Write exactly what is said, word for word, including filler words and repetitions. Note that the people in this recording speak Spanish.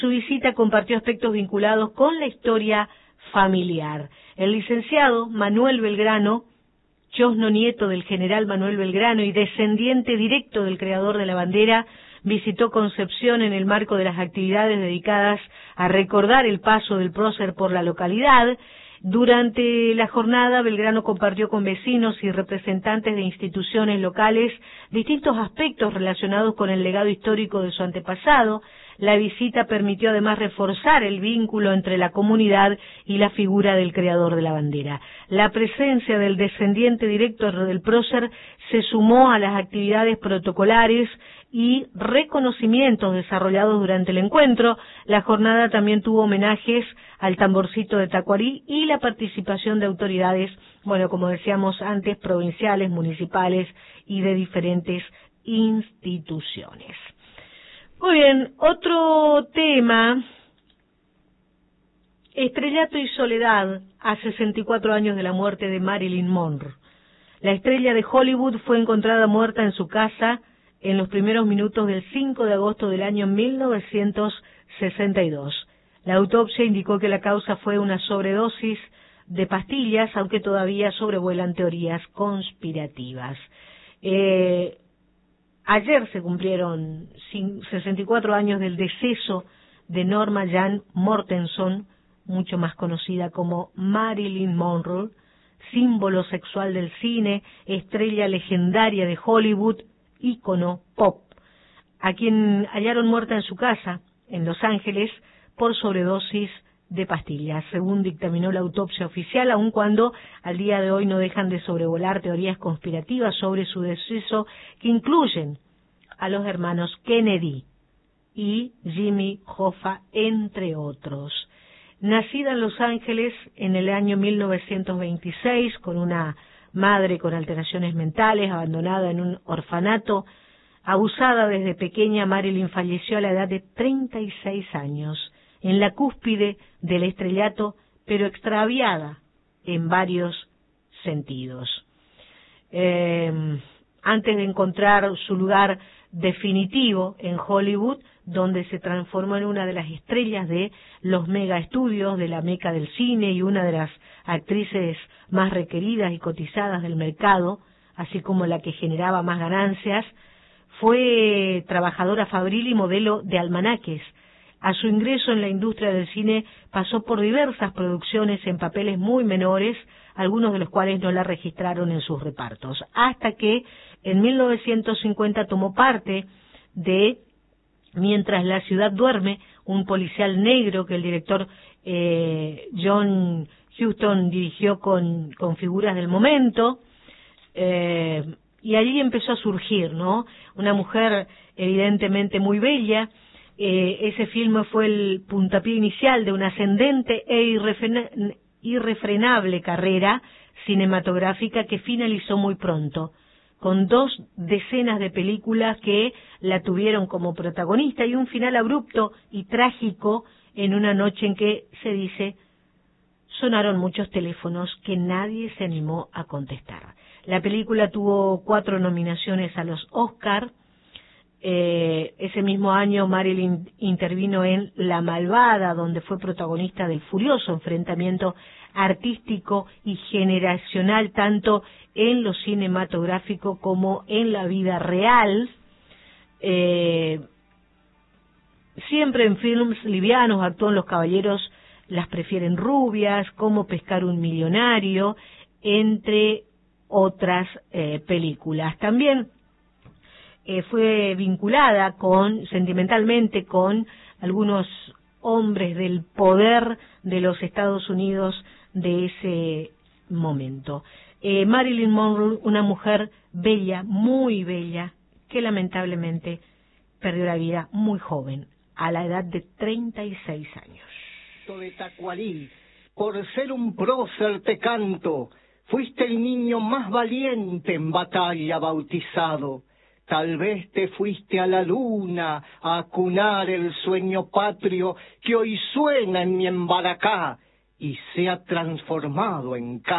Su visita compartió aspectos vinculados con la historia familiar. El licenciado Manuel Belgrano, chosno nieto del general Manuel Belgrano y descendiente directo del creador de la bandera, visitó Concepción en el marco de las actividades dedicadas a recordar el paso del prócer por la localidad. Durante la jornada, Belgrano compartió con vecinos y representantes de instituciones locales distintos aspectos relacionados con el legado histórico de su antepasado. La visita permitió además reforzar el vínculo entre la comunidad y la figura del creador de la bandera. La presencia del descendiente directo del prócer se sumó a las actividades protocolares y reconocimientos desarrollados durante el encuentro. La jornada también tuvo homenajes al tamborcito de Tacuarí y la participación de autoridades, bueno, como decíamos antes, provinciales, municipales y de diferentes instituciones. Muy bien, otro tema, estrellato y soledad a sesenta y cuatro años de la muerte de Marilyn Monroe. La estrella de Hollywood fue encontrada muerta en su casa en los primeros minutos del cinco de agosto del año mil novecientos sesenta y dos. La autopsia indicó que la causa fue una sobredosis de pastillas, aunque todavía sobrevuelan teorías conspirativas. Eh, ayer se cumplieron sesenta y cuatro años del deceso de Norma Jean Mortenson, mucho más conocida como Marilyn Monroe, símbolo sexual del cine, estrella legendaria de Hollywood, ícono pop, a quien hallaron muerta en su casa, en Los Ángeles, por sobredosis de pastillas, según dictaminó la autopsia oficial, aun cuando al día de hoy no dejan de sobrevolar teorías conspirativas sobre su deceso, que incluyen a los hermanos Kennedy y Jimmy Hoffa, entre otros. Nacida en Los Ángeles en el año mil novecientos veintiséis, con una madre con alteraciones mentales, abandonada en un orfanato, abusada desde pequeña, Marilyn falleció a la edad de treinta y seis años, en la cúspide del estrellato, pero extraviada en varios sentidos. Eh, antes de encontrar su lugar definitivo en Hollywood, donde se transformó en una de las estrellas de los mega estudios de la meca del cine y una de las actrices más requeridas y cotizadas del mercado, así como la que generaba más ganancias, fue trabajadora fabril y modelo de almanaques. A su ingreso en la industria del cine pasó por diversas producciones en papeles muy menores, algunos de los cuales no la registraron en sus repartos, hasta que en mil novecientos cincuenta tomó parte de Mientras la ciudad duerme, un policial negro que el director eh, John Huston dirigió con, con figuras del momento, eh, y allí empezó a surgir, ¿no? Una mujer evidentemente muy bella. Eh, ese filme fue el puntapié inicial de una ascendente e irrefrena, irrefrenable carrera cinematográfica que finalizó muy pronto, con dos decenas de películas que la tuvieron como protagonista y un final abrupto y trágico en una noche en que, se dice, sonaron muchos teléfonos que nadie se animó a contestar. La película tuvo cuatro nominaciones a los Oscar. Eh, ese mismo año Marilyn intervino en La Malvada, donde fue protagonista del furioso enfrentamiento artístico y generacional tanto en lo cinematográfico como en la vida real. Eh, siempre en films livianos actuó en Los Caballeros las prefieren rubias, Cómo pescar un millonario, entre otras eh, películas. También eh, fue vinculada con sentimentalmente con algunos hombres del poder de los Estados Unidos de ese momento. Eh, Marilyn Monroe, una mujer bella, muy bella, que lamentablemente perdió la vida muy joven, a la edad de treinta y seis años. De Tacuarí, por ser un prócer te canto, fuiste el niño más valiente en batalla bautizado. Tal vez te fuiste a la luna a acunar el sueño patrio que hoy suena en mi embaracá y se ha transformado en